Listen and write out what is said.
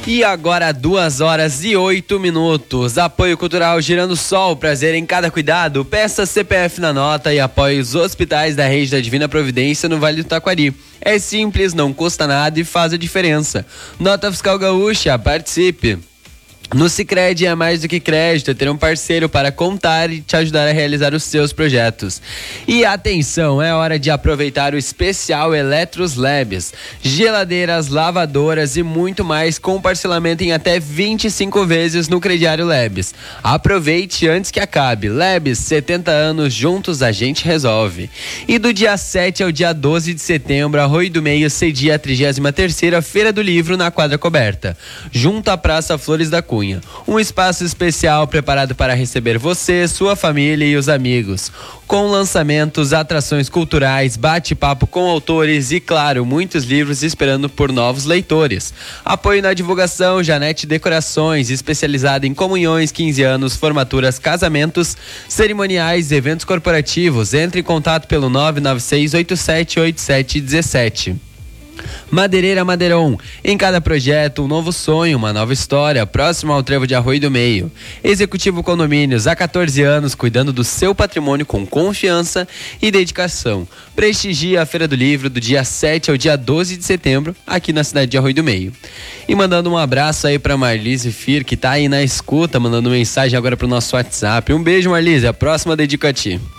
E agora 2h08. Apoio Cultural Girando Sol, prazer em cada cuidado. Peça CPF na nota e apoie os hospitais da rede da Divina Providência no Vale do Taquari. É simples, não custa nada e faz a diferença. Nota Fiscal Gaúcha, participe. No Sicredi é mais do que crédito, é ter um parceiro para contar e te ajudar a realizar os seus projetos. E atenção, é hora de aproveitar o especial Eletros Labs. Geladeiras, lavadoras e muito mais com parcelamento em até 25 vezes no crediário Labs. Aproveite antes que acabe. Labs, 70 anos, juntos a gente resolve. E do dia 7 ao dia 12 de setembro, Arroio do Meio cedia a 33ª Feira do Livro na quadra coberta, junto à Praça Flores da Cunha. Um espaço especial preparado para receber você, sua família e os amigos, com lançamentos, atrações culturais, bate-papo com autores e, claro, muitos livros esperando por novos leitores. Apoio na divulgação Janete Decorações, especializada em comunhões, 15 anos, formaturas, casamentos, cerimoniais, eventos corporativos. Entre em contato pelo 996878717. Madeireira Madeiron, em cada projeto um novo sonho, uma nova história, próximo ao trevo de Arroio do Meio. Executivo Condomínios, há 14 anos, cuidando do seu patrimônio com confiança e dedicação. Prestigia a Feira do Livro do dia 7 ao dia 12 de setembro, aqui na cidade de Arroio do Meio. E mandando um abraço aí pra Marlise Fir, que tá aí na escuta, mandando mensagem agora pro nosso WhatsApp. Um beijo, Marlise, a próxima dedico a ti.